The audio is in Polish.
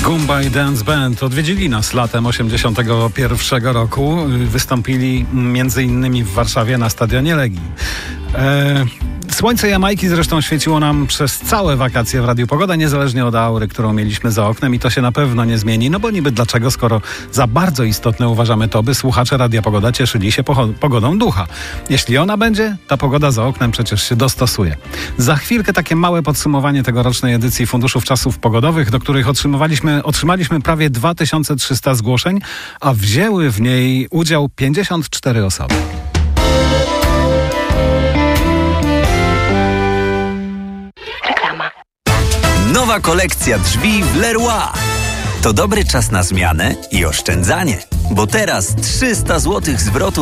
Goombay Dance Band odwiedzili nas latem 1981 roku. Wystąpili m.in. w Warszawie na stadionie Legii. Słońce Jamajki zresztą świeciło nam przez całe wakacje w Radiu Pogoda, niezależnie od aury, którą mieliśmy za oknem, i to się na pewno nie zmieni, no bo niby dlaczego, skoro za bardzo istotne uważamy to, by słuchacze Radia Pogoda cieszyli się pogodą ducha. Jeśli ona będzie, ta pogoda za oknem przecież się dostosuje. Za chwilkę takie małe podsumowanie tegorocznej edycji Funduszów Czasów Pogodowych, do których otrzymaliśmy prawie 2300 zgłoszeń, a wzięły w niej udział 54 osoby. Nowa kolekcja drzwi w Leroy. To dobry czas na zmianę i oszczędzanie, bo teraz 300 zł zwrotu